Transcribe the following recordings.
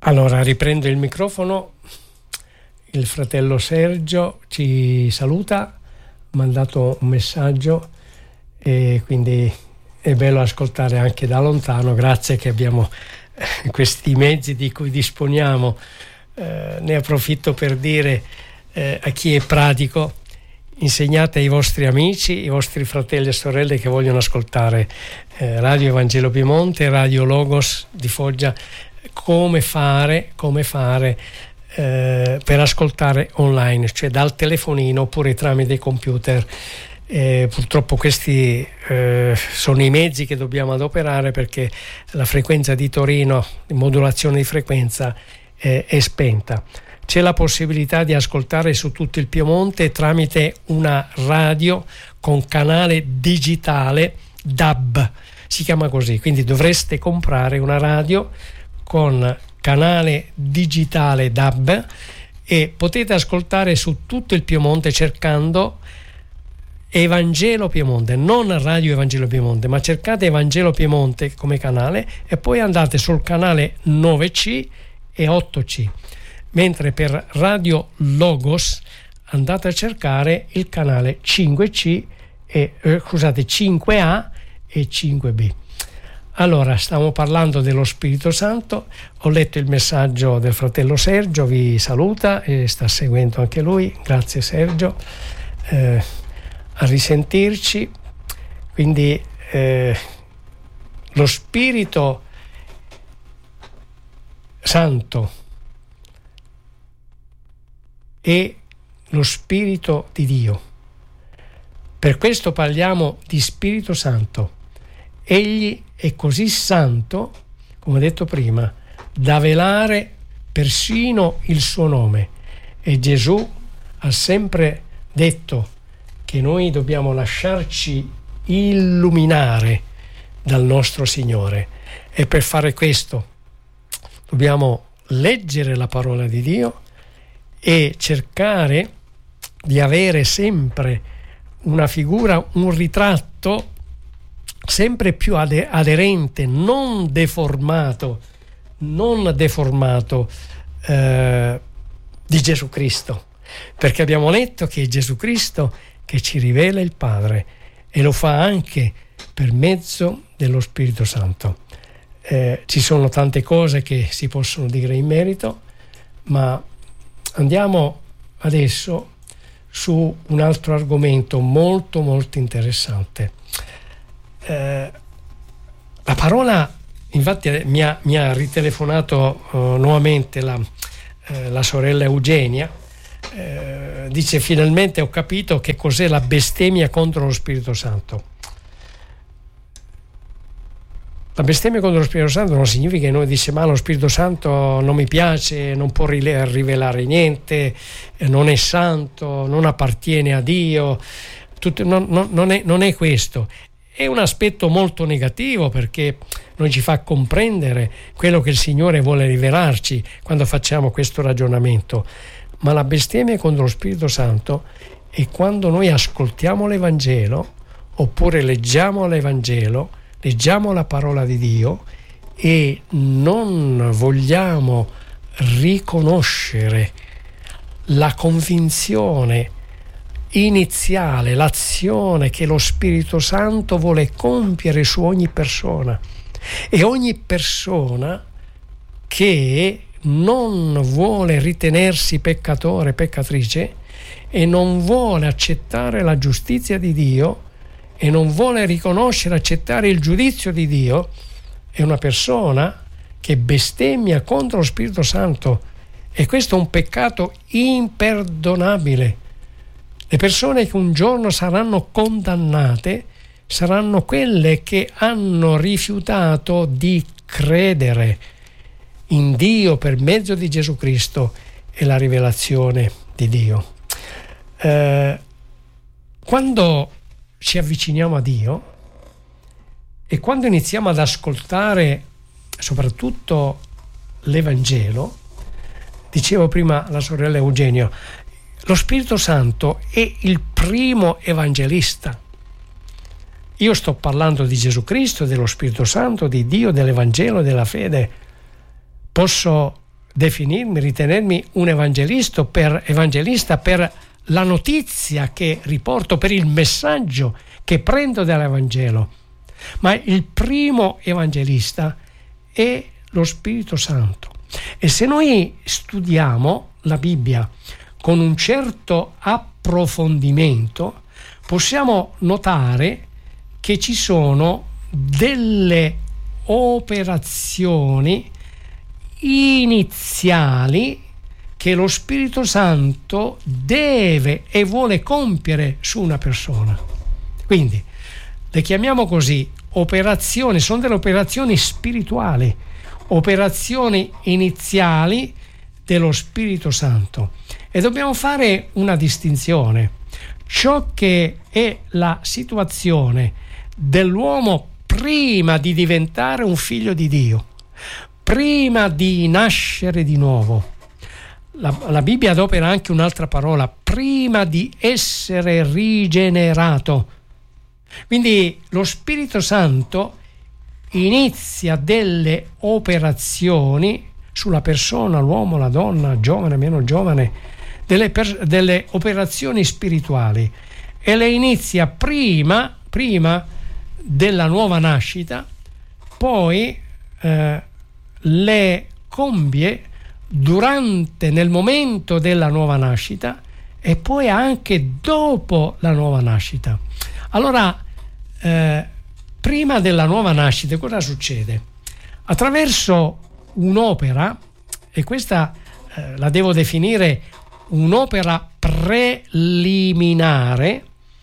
Allora riprendo il microfono. Il fratello Sergio ci saluta, ha mandato un messaggio e quindi è bello ascoltare anche da lontano. Grazie che abbiamo questi mezzi di cui disponiamo. Ne approfitto per dire a chi è pratico: insegnate ai vostri amici, i vostri fratelli e sorelle che vogliono ascoltare Radio Evangelo Piemonte, Radio Logos di Foggia, come fare per ascoltare online, cioè dal telefonino oppure tramite computer. Purtroppo questi sono i mezzi che dobbiamo adoperare, perché la frequenza di Torino, di modulazione di frequenza, è spenta. C'è la possibilità di ascoltare su tutto il Piemonte tramite una radio con canale digitale DAB, si chiama così, quindi dovreste comprare una radio con canale digitale DAB e potete ascoltare su tutto il Piemonte cercando Evangelo Piemonte, non Radio Evangelo Piemonte, ma cercate Evangelo Piemonte come canale e poi andate sul canale 9C e 8C. Mentre per Radio Logos andate a cercare il canale 5C e 5A e 5B. Allora, stiamo parlando dello Spirito Santo. Ho letto il messaggio del fratello Sergio, vi saluta e sta seguendo anche lui. Grazie Sergio, a risentirci. Quindi lo Spirito Santo e lo Spirito di Dio. Per questo parliamo di Spirito Santo. Egli è così santo, come ho detto prima, da velare persino il suo nome. E Gesù ha sempre detto che noi dobbiamo lasciarci illuminare dal nostro Signore, e per fare questo dobbiamo leggere la parola di Dio e cercare di avere sempre una figura, un ritratto sempre più aderente, non deformato di Gesù Cristo, perché abbiamo letto che è Gesù Cristo che ci rivela il Padre e lo fa anche per mezzo dello Spirito Santo. Ci sono tante cose che si possono dire in merito, ma andiamo adesso su un altro argomento molto molto interessante. La parola, infatti, mi ha ritelefonato nuovamente la sorella Eugenia. Dice: finalmente ho capito che cos'è la bestemmia contro lo Spirito Santo. La bestemmia contro lo Spirito Santo non significa che noi dice: ma lo Spirito Santo non mi piace, non può rivelare niente, non è santo, non appartiene a Dio. Non è questo. È un aspetto molto negativo, perché non ci fa comprendere quello che il Signore vuole rivelarci quando facciamo questo ragionamento. Ma la bestemmia contro lo Spirito Santo è quando noi ascoltiamo l'Evangelo oppure leggiamo l'Evangelo, leggiamo la parola di Dio e non vogliamo riconoscere la convinzione iniziale, l'azione che lo Spirito Santo vuole compiere su ogni persona. E ogni persona che non vuole ritenersi peccatore, peccatrice, e non vuole accettare la giustizia di Dio e non vuole riconoscere, accettare il giudizio di Dio, è una persona che bestemmia contro lo Spirito Santo, e questo è un peccato imperdonabile. Le persone che un giorno saranno condannate saranno quelle che hanno rifiutato di credere in Dio per mezzo di Gesù Cristo e la rivelazione di Dio. Quando ci avviciniamo a Dio e quando iniziamo ad ascoltare soprattutto l'Evangelo, dicevo prima la sorella Eugenio, lo Spirito Santo è il primo evangelista. Io sto parlando di Gesù Cristo, dello Spirito Santo, di Dio, dell'Evangelo, della fede. Posso ritenermi un evangelista per la notizia che riporto, per il messaggio che prendo dall'Evangelo. Ma il primo evangelista è lo Spirito Santo. E se noi studiamo la Bibbia con un certo approfondimento, possiamo notare che ci sono delle operazioni iniziali che lo Spirito Santo deve e vuole compiere su una persona. Quindi le chiamiamo così operazioni, sono delle operazioni spirituali, operazioni iniziali dello Spirito Santo, e dobbiamo fare una distinzione. Ciò che è la situazione dell'uomo prima di diventare un figlio di Dio, prima di nascere di nuovo. La Bibbia adopera anche un'altra parola: prima di essere rigenerato. Quindi lo Spirito Santo inizia delle operazioni sulla persona, l'uomo, la donna, giovane, meno giovane, delle operazioni spirituali, e le inizia prima della nuova nascita, poi le compie nel momento della nuova nascita e poi anche dopo la nuova nascita. Allora, prima della nuova nascita cosa succede? Attraverso un'opera, e questa la devo definire un'opera preliminare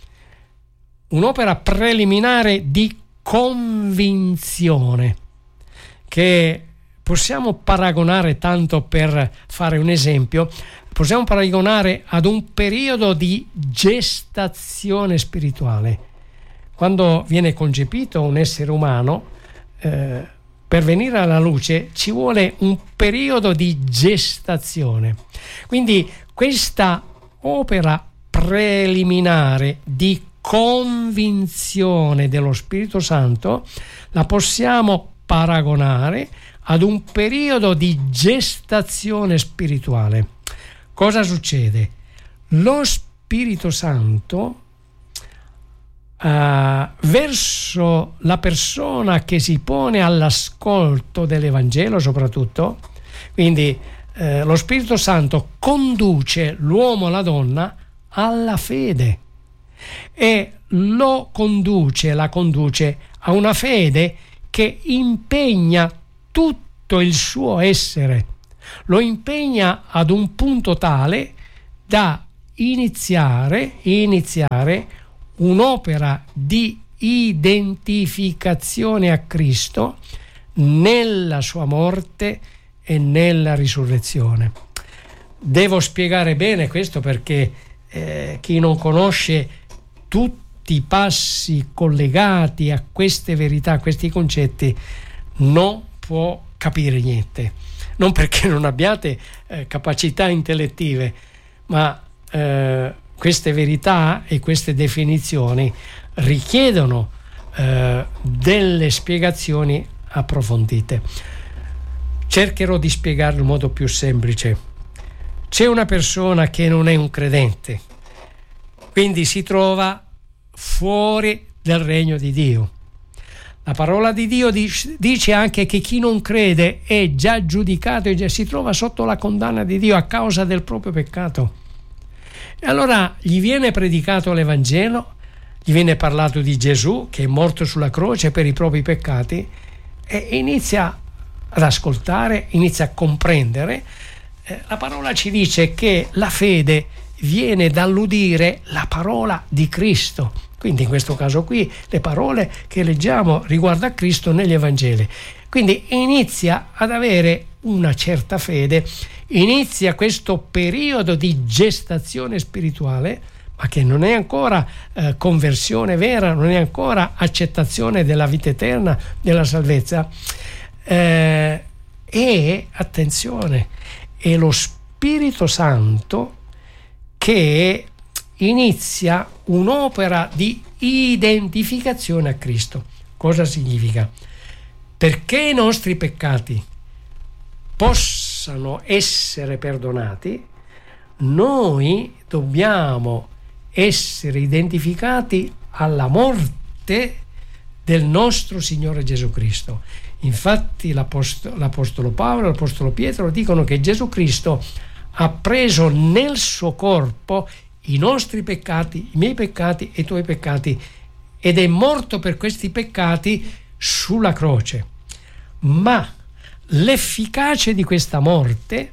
di convinzione, che possiamo paragonare, tanto per fare un esempio, possiamo paragonare ad un periodo di gestazione spirituale. Quando viene concepito un essere umano, per venire alla luce ci vuole un periodo di gestazione. Quindi questa opera preliminare di convinzione dello Spirito Santo la possiamo paragonare ad un periodo di gestazione spirituale. Cosa succede? Lo Spirito Santo verso la persona che si pone all'ascolto dell'Evangelo, soprattutto, quindi lo Spirito Santo conduce l'uomo o la donna alla fede, e la conduce a una fede che impegna tutto il suo essere, lo impegna ad un punto tale da iniziare un'opera di identificazione a Cristo nella sua morte e nella risurrezione. Devo spiegare bene questo, perché chi non conosce tutti i passi collegati a queste verità, a questi concetti, non può capire niente. Non perché non abbiate capacità intellettive, ma queste verità e queste definizioni richiedono delle spiegazioni approfondite. Cercherò di spiegarlo in modo più semplice. C'è una persona che non è un credente, quindi si trova fuori del regno di Dio. La parola di Dio dice anche che chi non crede è già giudicato e già si trova sotto la condanna di Dio a causa del proprio peccato. E allora gli viene predicato l'Evangelo, gli viene parlato di Gesù che è morto sulla croce per i propri peccati, e inizia ad ascoltare, inizia a comprendere. La parola ci dice che la fede viene dall'udire la parola di Cristo. Quindi in questo caso qui le parole che leggiamo riguardo a Cristo negli Evangeli. Quindi inizia ad avere una certa fede, inizia questo periodo di gestazione spirituale, ma che non è ancora conversione vera, non è ancora accettazione della vita eterna, della salvezza. E attenzione, è lo Spirito Santo che inizia un'opera di identificazione a Cristo. Cosa significa? Perché i nostri peccati possano essere perdonati, noi dobbiamo essere identificati alla morte del nostro Signore Gesù Cristo. Infatti l'Apostolo Paolo e l'Apostolo Pietro dicono che Gesù Cristo ha preso nel suo corpo i nostri peccati, i miei peccati e i tuoi peccati, ed è morto per questi peccati sulla croce. Ma l'efficacia di questa morte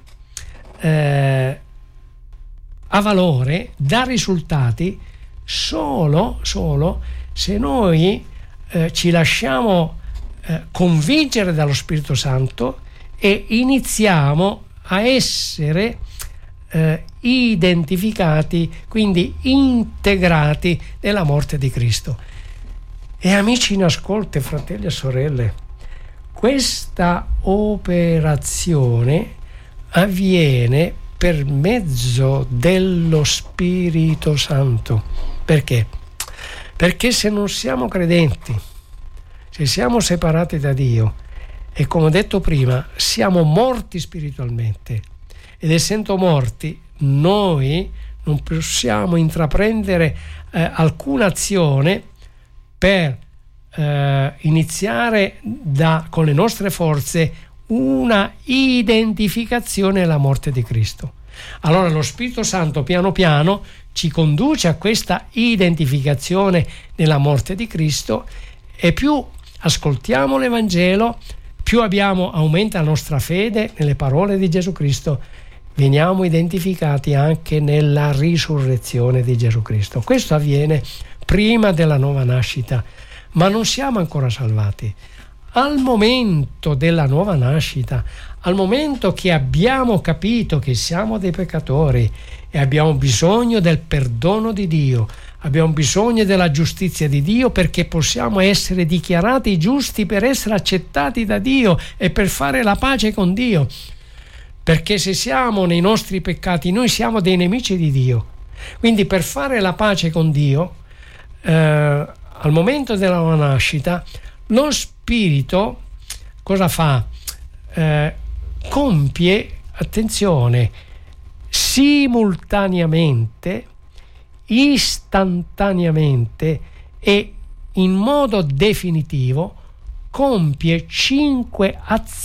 ha valore, dà risultati solo se noi ci lasciamo convincere dallo Spirito Santo e iniziamo a essere identificati, quindi integrati nella morte di Cristo. E amici in ascolto, fratelli e sorelle, questa operazione avviene per mezzo dello Spirito Santo. Perché? Perché se non siamo credenti, se siamo separati da Dio e, come ho detto prima, siamo morti spiritualmente, ed essendo morti noi non possiamo intraprendere alcuna azione per iniziare con le nostre forze una identificazione alla morte di Cristo. Allora lo Spirito Santo piano piano ci conduce a questa identificazione nella morte di Cristo, e più ascoltiamo l'Evangelo, più aumenta la nostra fede nelle parole di Gesù Cristo, veniamo identificati anche nella risurrezione di Gesù Cristo. Questo avviene prima della nuova nascita, ma non siamo ancora salvati. Al momento della nuova nascita, al momento che abbiamo capito che siamo dei peccatori e abbiamo bisogno del perdono di Dio, abbiamo bisogno della giustizia di Dio, perché possiamo essere dichiarati giusti per essere accettati da Dio e per fare la pace con Dio. Perché se siamo nei nostri peccati, noi siamo dei nemici di Dio. Quindi per fare la pace con Dio, al momento della nuova nascita, lo Spirito cosa fa? Compie, attenzione, simultaneamente, istantaneamente e in modo definitivo compie 5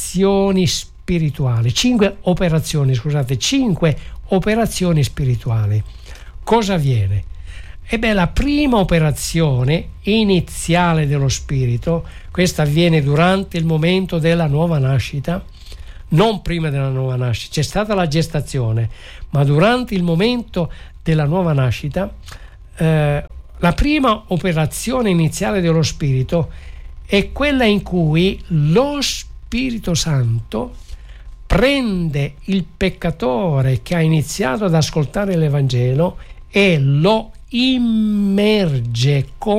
operazioni spirituali. Cosa avviene? La prima operazione iniziale dello Spirito, questa avviene durante il momento della nuova nascita, non prima della nuova nascita. C'è stata la gestazione, ma durante il momento della nuova nascita la prima operazione iniziale dello Spirito è quella in cui lo Spirito Santo prende il peccatore che ha iniziato ad ascoltare l'Evangelo e lo immerge